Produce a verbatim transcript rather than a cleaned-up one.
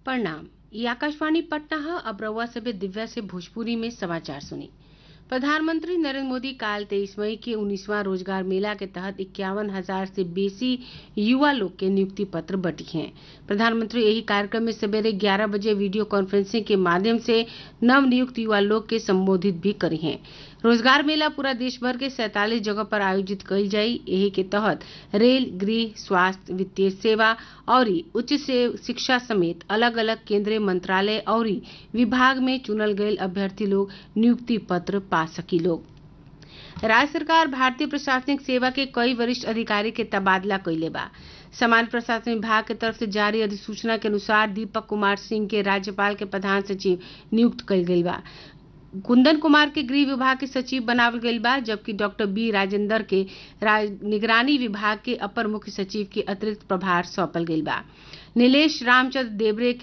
प्रणाम। ये आकाशवाणी पटना है। अब रउआ सभे दिव्या से भोजपुरी में समाचार सुनी। प्रधानमंत्री नरेंद्र मोदी काल तेईस मई के उन्नीसवां रोजगार मेला के तहत इक्यावन हजार से बेसी युवा लोग के नियुक्ति पत्र बटी हैं। प्रधानमंत्री यही कार्यक्रम में सवेरे ग्यारह बजे वीडियो कॉन्फ्रेंसिंग के माध्यम से नव नियुक्त युवा लोग के संबोधित भी करी हैं। रोजगार मेला पूरा देश भर के सैतालीस जगह पर आयोजित कईल जाई। यही के तहत रेल, गृह, स्वास्थ्य, वित्तीय सेवा और उच्च से शिक्षा समेत अलग अलग केंद्रीय मंत्रालय और विभाग में चुनल गए अभ्यर्थी लोग नियुक्ति पत्र पा सकी लोग। राज्य सरकार भारतीय प्रशासनिक सेवा के कई वरिष्ठ अधिकारी के तबादला कइले बा। सामान्य प्रशासन विभाग के तरफ से जारी अधिसूचना के अनुसार दीपक कुमार सिंह के राज्यपाल के प्रधान सचिव नियुक्त कइल गइल बा। कुंदन कुमार के गृह विभाग के सचिव बनावल गइल बा, जबकि डॉक्टर बी राजेंद्र के निगरानी विभाग के अपर मुख्य सचिव के अतिरिक्त प्रभार सौंपल गइल बा। नीलेश रामचंद्र देवरे